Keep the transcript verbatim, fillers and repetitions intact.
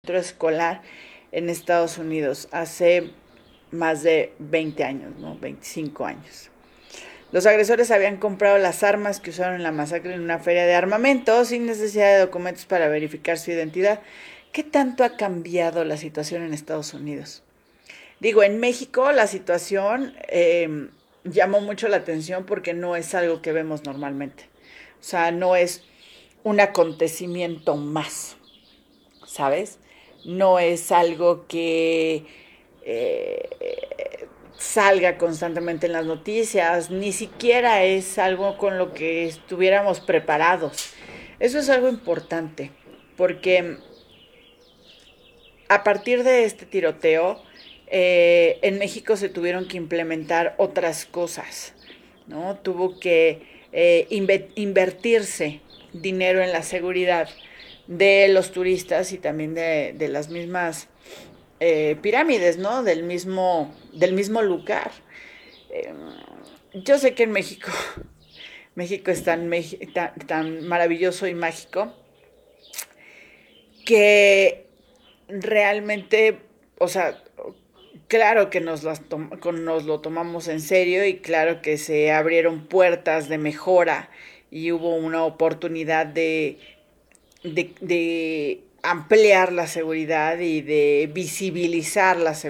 centro escolar en Estados Unidos hace más de veinte años, ¿no? veinticinco años. Los agresores habían comprado las armas que usaron en la masacre en una feria de armamento sin necesidad de documentos para verificar su identidad. ¿Qué tanto ha cambiado la situación en Estados Unidos? Digo, en México la situación eh, llamó mucho la atención porque no es algo que vemos normalmente. O sea, no es un acontecimiento más, ¿sabes? No es algo que eh, salga constantemente en las noticias, ni siquiera es algo con lo que estuviéramos preparados. Eso es algo importante, porque a partir de este tiroteo, eh, en México se tuvieron que implementar otras cosas, ¿no? Tuvo que eh, invertirse dinero en la seguridad de los turistas y también de, de las mismas eh, pirámides, ¿no? Del mismo, del mismo lugar. Eh, yo sé que en México, México es tan, tan, tan maravilloso y mágico que realmente, o sea, claro que nos, las nos lo tomamos en serio y claro que se abrieron puertas de mejora y hubo una oportunidad de, de, de ampliar la seguridad y de visibilizar la seguridad.